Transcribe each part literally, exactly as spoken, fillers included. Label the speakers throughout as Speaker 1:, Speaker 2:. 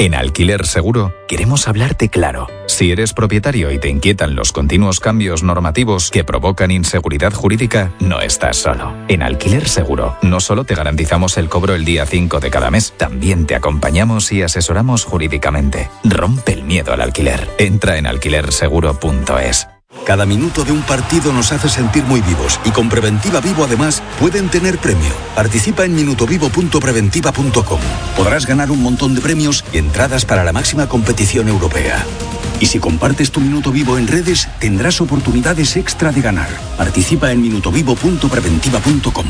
Speaker 1: En Alquiler Seguro queremos hablarte claro. Si eres propietario y te inquietan los continuos cambios normativos que provocan inseguridad jurídica, no estás solo. En Alquiler Seguro no solo te garantizamos el cobro el día cinco de cada mes, también te acompañamos y asesoramos jurídicamente. Rompe el miedo al alquiler. Entra en alquiler seguro punto es.
Speaker 2: Cada minuto de un partido nos hace sentir muy vivos y con Preventiva Vivo además pueden tener premio. Participa en minutovivo punto preventiva punto com. Podrás ganar un montón de premios y entradas para la máxima competición europea. Y si compartes tu minuto vivo en redes, tendrás oportunidades extra de ganar. Participa en minutovivo punto preventiva punto com.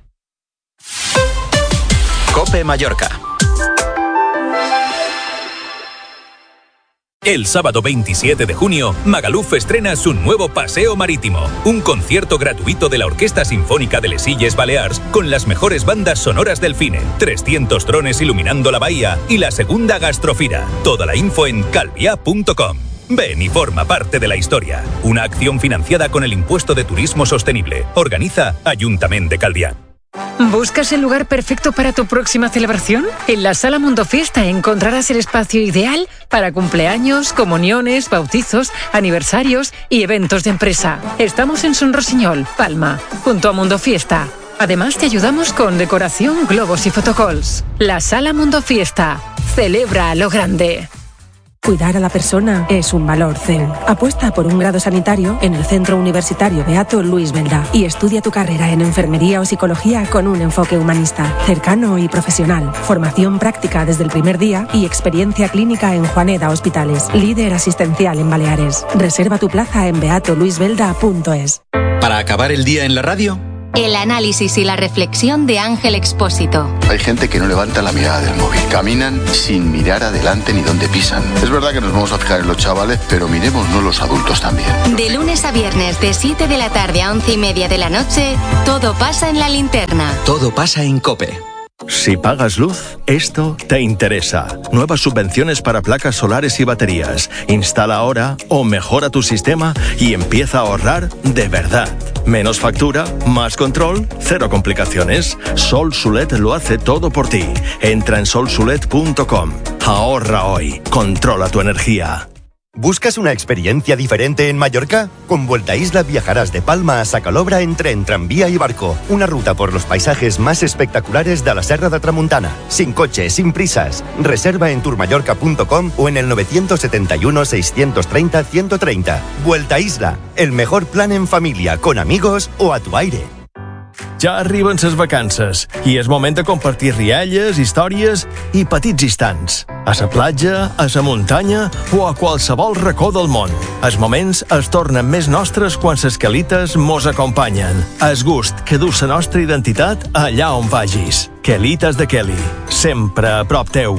Speaker 3: COPE Mallorca.
Speaker 4: El sábado veintisiete de junio, Magaluf estrena su nuevo paseo marítimo, un concierto gratuito de la Orquesta Sinfónica de Les Illes Balears con las mejores bandas sonoras del cine, trescientos drones iluminando la bahía y la segunda gastrofira. Toda la info en calvia punto com. Ven y forma parte de la historia. Una acción financiada con el Impuesto de Turismo Sostenible. Organiza Ayuntamiento de Calviá.
Speaker 5: ¿Buscas el lugar perfecto para tu próxima celebración? En la Sala Mundo Fiesta encontrarás el espacio ideal para cumpleaños, comuniones, bautizos, aniversarios y eventos de empresa. Estamos en Son Rosiñol, Palma, junto a Mundo Fiesta. Además te ayudamos con decoración, globos y fotocalls. La Sala Mundo Fiesta. Celebra a lo grande.
Speaker 6: Cuidar a la persona es un valor C E U. Apuesta por un grado sanitario en el Centro Universitario Beato Luis Belda y estudia tu carrera en enfermería o psicología con un enfoque humanista, cercano y profesional. Formación práctica desde el primer día y experiencia clínica en Juaneda Hospitales, líder asistencial en Baleares. Reserva tu plaza en beato luis belda punto es.
Speaker 3: Para acabar el día en la radio,
Speaker 7: el análisis y la reflexión de Ángel Expósito.
Speaker 8: Hay gente que no levanta la mirada del móvil. Caminan sin mirar adelante ni dónde pisan. Es verdad que nos vamos a fijar en los chavales, pero mirémonos los adultos también.
Speaker 7: De lunes a viernes, de siete de la tarde a once y media de la noche, todo pasa en la linterna.
Speaker 3: Todo pasa en COPE.
Speaker 9: Si pagas luz, esto te interesa. Nuevas subvenciones para placas solares y baterías. Instala ahora o mejora tu sistema y empieza a ahorrar de verdad. Menos factura, más control, cero complicaciones. Sol Sulet lo hace todo por ti. Entra en sol sulet punto com. Ahorra hoy. Controla tu energía.
Speaker 10: ¿Buscas una experiencia diferente en Mallorca? Con Vuelta Isla viajarás de Palma a Sacalobra en tren, tranvía y barco. Una ruta por los paisajes más espectaculares de la Serra de Tramuntana. Sin coche, sin prisas. Reserva en tourmallorca punto com o en el nueve siete uno, seis tres cero, uno tres cero. Vuelta Isla, el mejor plan en familia, con amigos o a tu aire.
Speaker 9: Ja arriben ses vacances i és moment de compartir rialles, històries i petits instants. A la platja, a la muntanya o a qualsevol racó del món. Els moments es tornen més nostres quan ses quelites mos acompanyen. El gust que du la nostra identitat allà on vagis. Quelites de Kelly, sempre a prop teu.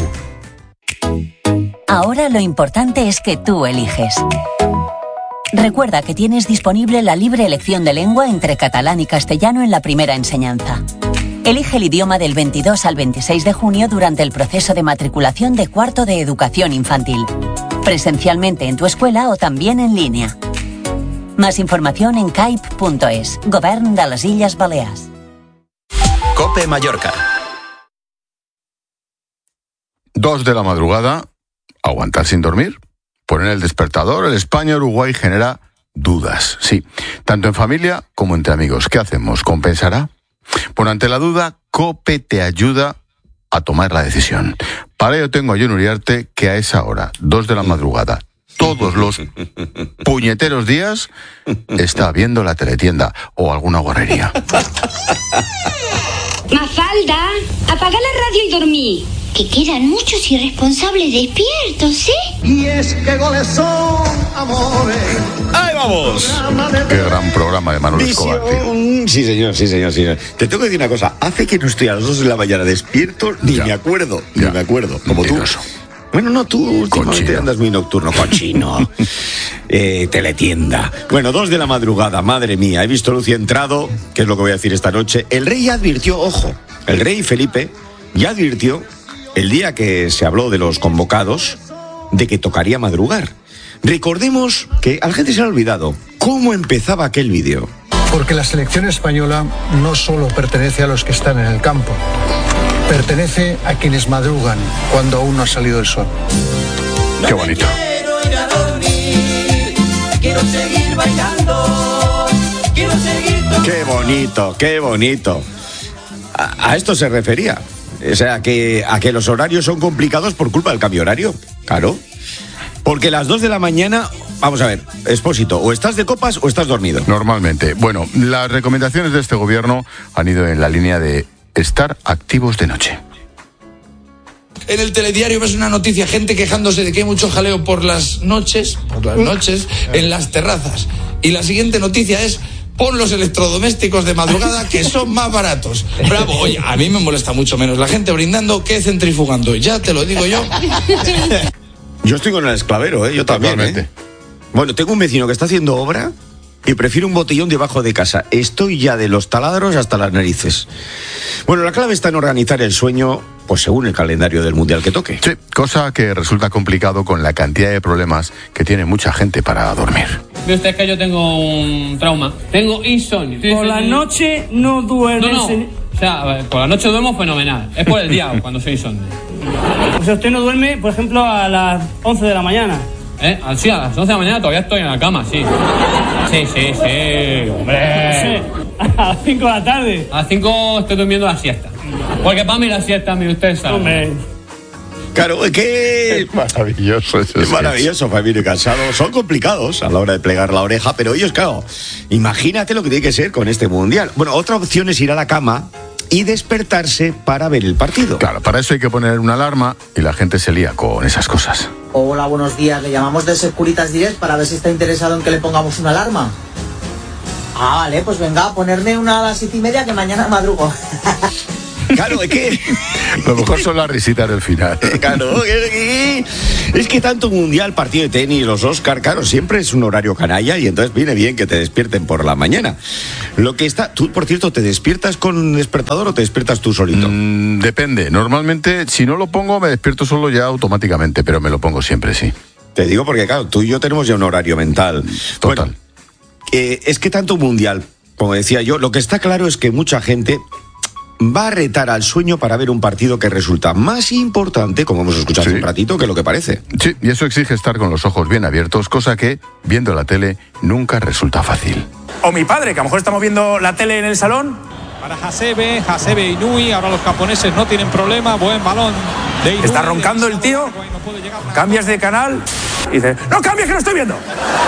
Speaker 11: Ahora lo importante es que tú eliges. Recuerda que tienes disponible la libre elección de lengua entre catalán y castellano en la primera enseñanza. Elige el idioma del veintidós al veintiséis de junio durante el proceso de matriculación de cuarto de educación infantil, presencialmente en tu escuela o también en línea. Más información en caip punto es, Govern de les Illes Balears.
Speaker 3: COPE Mallorca.
Speaker 8: Dos de la madrugada, aguantar sin dormir. Poner el despertador, el España-Uruguay genera dudas, sí, tanto en familia como entre amigos. ¿Qué hacemos? ¿Compensará? Bueno, ante la duda, COPE te ayuda a tomar la decisión. Para ello tengo a Jon Uriarte, que a esa hora, dos de la madrugada, todos los puñeteros días, está viendo la teletienda o alguna guarrería.
Speaker 12: Mafalda, apaga la radio y dormí. Que quedan muchos irresponsables despiertos, ¿eh?
Speaker 13: Y es que goles son amores.
Speaker 14: ¡Ahí vamos!
Speaker 8: Qué gran programa de Manuel Escobar, tío.
Speaker 14: Sí, señor, sí, señor, sí, señor. Te tengo que decir una cosa. Hace que no estoy a las dos de la mañana despierto, ni ya, me acuerdo, ya. ni me acuerdo. Como Mentiroso. tú. Bueno, no, tú últimamente Cochino. andas muy nocturno, cochino. eh, teletienda. Bueno, dos de la madrugada, madre mía. He visto luz y entrado, que es lo que voy a decir esta noche. El rey ya advirtió, ojo, el rey Felipe ya advirtió el día que se habló de los convocados de que tocaría madrugar. Recordemos que a la gente se le ha olvidado cómo empezaba aquel vídeo.
Speaker 15: Porque la selección española no solo pertenece a los que están en el campo, pertenece a quienes madrugan cuando aún no ha salido el sol.
Speaker 8: Qué bonito.
Speaker 16: Quiero ir a dormir, quiero seguir bailando, quiero seguir...
Speaker 14: Qué bonito, qué bonito. A, a esto se refería. O sea, que, a que los horarios son complicados por culpa del cambio horario. Claro. Porque las dos de la mañana, vamos a ver, Expósito, o estás de copas o estás dormido.
Speaker 8: Normalmente. Bueno, las recomendaciones de este gobierno han ido en la línea de estar activos de noche.
Speaker 17: En el telediario ves una noticia, gente quejándose de que hay mucho jaleo por las noches, por las noches, en las terrazas. Y la siguiente noticia es: pon los electrodomésticos de madrugada que son más baratos. Bravo. Oye, a mí me molesta mucho menos la gente brindando que centrifugando. Ya te lo digo yo.
Speaker 14: Yo estoy con el esclavero, ¿eh? Yo también, ¿eh? Bueno, tengo un vecino que está haciendo obra y prefiero un botellón debajo de casa. Estoy ya de los taladros hasta las narices. Bueno, la clave está en organizar el sueño, pues según el calendario del mundial que toque.
Speaker 8: Sí, cosa que resulta complicado con la cantidad de problemas que tiene mucha gente para dormir.
Speaker 18: Ve usted que yo tengo un trauma. Tengo insomnio.
Speaker 19: Por la noche no duermes.
Speaker 18: No, no. O sea, a ver, por la noche duermo fenomenal. Es por el día cuando soy insomnio.
Speaker 19: O sea, usted no duerme, por ejemplo, a las once de la mañana.
Speaker 18: ¿Eh? Sí, a las once de la mañana todavía estoy en la cama, sí. Sí, sí, sí, hombre.
Speaker 19: A las cinco de la tarde.
Speaker 18: A las cinco estoy durmiendo la siesta. Porque para mí la siesta, mire usted, sabe.
Speaker 19: Hombre.
Speaker 14: Claro, es que...
Speaker 8: Es maravilloso eso.
Speaker 14: Es maravilloso, familia cansado. Son complicados a la hora de plegar la oreja, pero ellos, claro, imagínate lo que tiene que ser con este mundial. Bueno, otra opción es ir a la cama y despertarse para ver el partido.
Speaker 8: Claro, para eso hay que poner una alarma y la gente se lía con esas cosas.
Speaker 20: Hola, buenos días. Le llamamos de Securitas Direct para ver si está interesado en que le pongamos una alarma. Ah, vale, pues venga, a ponerme una a las siete y media que mañana madrugo.
Speaker 14: Claro, es que...
Speaker 8: Lo mejor son las risitas del final.
Speaker 14: Claro, es que, es que tanto mundial, partido de tenis, los Oscar, claro, siempre es un horario canalla y entonces viene bien que te despierten por la mañana. Lo que está... Tú, por cierto, ¿te despiertas con despertador o te despiertas tú solito?
Speaker 8: Mm, depende. Normalmente, si no lo pongo, me despierto solo ya automáticamente, pero me lo pongo siempre, sí.
Speaker 14: Te digo porque, claro, tú y yo tenemos ya un horario mental.
Speaker 8: Total.
Speaker 14: Bueno, eh, es que tanto mundial, como decía yo, lo que está claro es que mucha gente va a retar al sueño para ver un partido que resulta más importante, como hemos escuchado
Speaker 8: Sí.
Speaker 14: hace un ratito, que lo que parece.
Speaker 8: Sí, y eso exige estar con los ojos bien abiertos, cosa que, viendo la tele, nunca resulta fácil.
Speaker 21: O mi padre, que a lo mejor estamos viendo la tele en el salón.
Speaker 22: Para Hasebe, Hasebe Inui, ahora los japoneses no tienen problema, buen balón de Inui.
Speaker 21: Está roncando el tío, cambias de canal y dices, ¡no cambies que lo estoy viendo!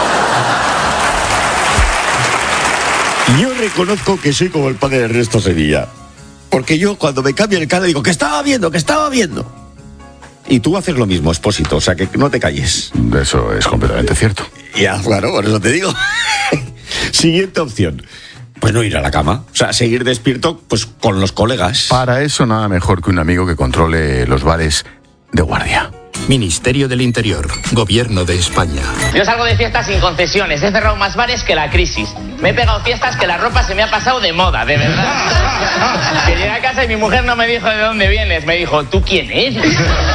Speaker 14: Yo reconozco que soy como el padre de Ernesto Sevilla. Porque yo cuando me cambio el canal digo, que estaba viendo, que estaba viendo. Y tú haces lo mismo, Expósito, o sea que no te calles.
Speaker 8: Eso es completamente cierto.
Speaker 14: Ya, claro, por eso te digo. Siguiente opción. Pues no ir a la cama. O sea, seguir despierto pues con los colegas.
Speaker 8: Para eso nada mejor que un amigo que controle los bares de guardia.
Speaker 23: Ministerio del Interior, Gobierno de España.
Speaker 24: Yo salgo de fiestas sin concesiones, he cerrado más bares que la crisis. Me he pegado fiestas que la ropa se me ha pasado de moda, de verdad. Que llegué a casa y mi mujer no me dijo de dónde vienes, me dijo, ¿tú quién eres?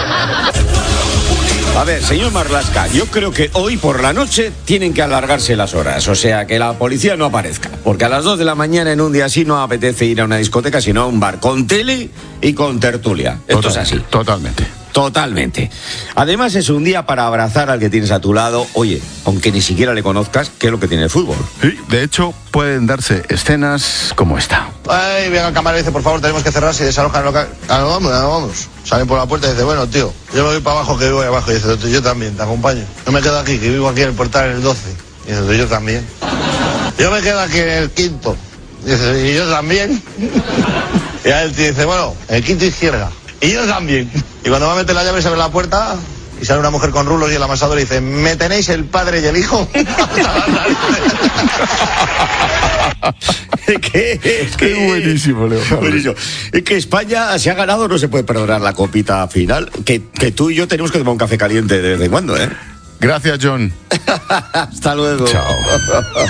Speaker 14: A ver, señor Marlaska, yo creo que hoy por la noche tienen que alargarse las horas. O sea, que la policía no aparezca. Porque a las dos de la mañana en un día así no apetece ir a una discoteca, sino a un bar con tele y con tertulia. Esto
Speaker 8: Total,
Speaker 14: es así.
Speaker 8: Totalmente.
Speaker 14: Totalmente. Además es un día para abrazar al que tienes a tu lado, oye, aunque ni siquiera le conozcas, ¿qué es lo que tiene el fútbol?
Speaker 8: Sí, de hecho, pueden darse escenas como esta.
Speaker 25: Ay, venga el camarero y dice, por favor, tenemos que cerrar si desalojan el local. Ah, no, vamos, no, vamos. Salen por la puerta y dice, bueno, tío, yo me voy para abajo, que vivo ahí abajo. Y dice, yo también, te acompaño. Yo me quedo aquí, que vivo aquí en el portal en el doce. Y dice, yo también. Yo me quedo aquí en el quinto. Y dice, y yo también. Y a él te dice, bueno, en el quinto izquierda. Y yo también. Y cuando va a meter la llave se abre la puerta y sale una mujer con rulos y el amasador y dice, ¿me tenéis el padre y el hijo?
Speaker 14: ¿Qué? Es que
Speaker 8: Es buenísimo, Leo.
Speaker 14: buenísimo. Es que España se ha ganado, no se puede perdonar la copita final. Que, que tú y yo tenemos que tomar un café caliente de vez en cuando, ¿eh?
Speaker 8: Gracias, John.
Speaker 14: Hasta luego.
Speaker 8: Chao.